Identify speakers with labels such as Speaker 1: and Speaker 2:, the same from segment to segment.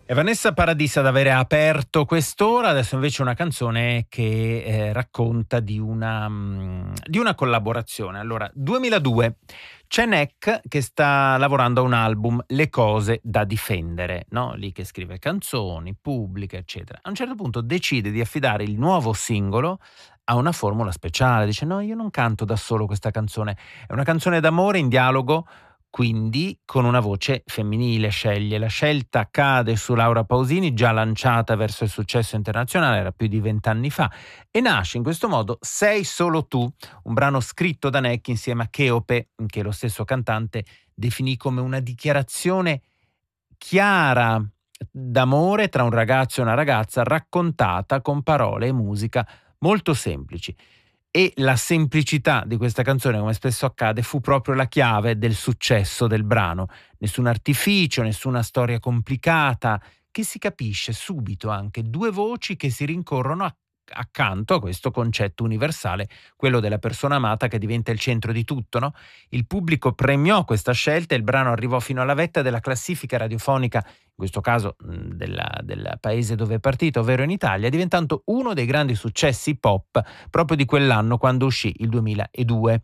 Speaker 1: E Vanessa Paradis ad avere aperto quest'ora, adesso invece una canzone che racconta di una collaborazione. Allora, 2002, c'è Nek che sta lavorando a un album, Le cose da difendere, no? Lì che scrive canzoni, pubblica, eccetera. A un certo punto decide di affidare il nuovo singolo a una formula speciale, dice no, io non canto da solo questa canzone, è una canzone d'amore in dialogo, quindi con una voce femminile sceglie. La scelta accade su Laura Pausini, già lanciata verso il successo internazionale, era più di 20 anni fa, e nasce in questo modo Sei solo tu, un brano scritto da Nek insieme a Cheope, che lo stesso cantante definì come una dichiarazione chiara d'amore tra un ragazzo e una ragazza, raccontata con parole e musica molto semplici. E la semplicità di questa canzone, come spesso accade, fu proprio la chiave del successo del brano. Nessun artificio, nessuna storia complicata, che si capisce subito anche, due voci che si rincorrono accanto a questo concetto universale, quello della persona amata che diventa il centro di tutto, no? Il pubblico premiò questa scelta e il brano arrivò fino alla vetta della classifica radiofonica, in questo caso del paese dove è partito, ovvero in Italia, diventando uno dei grandi successi pop proprio di quell'anno, quando uscì il 2002.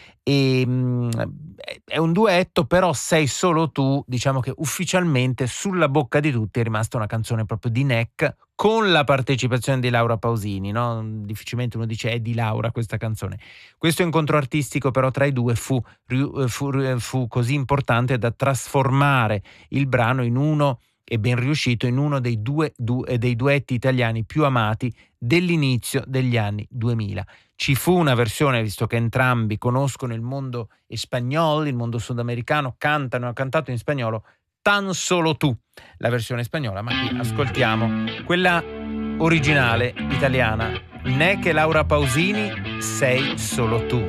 Speaker 1: È un duetto, però Sei solo tu, diciamo che ufficialmente sulla bocca di tutti è rimasta una canzone proprio di Nek con la partecipazione di Laura Pausini, no? Difficilmente uno dice è di Laura questa canzone. Questo incontro artistico però tra i due fu così importante da trasformare il brano in uno, e ben riuscito, in uno dei dei duetti italiani più amati dell'inizio degli anni 2000. Ci fu una versione, visto che entrambi conoscono il mondo spagnolo, il mondo sudamericano, hanno cantato in spagnolo Tan solo tu, la versione spagnola, ma qui ascoltiamo quella originale italiana. Nek e Laura Pausini, Sei solo tu.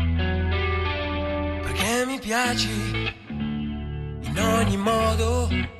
Speaker 2: Perché mi piaci in ogni modo,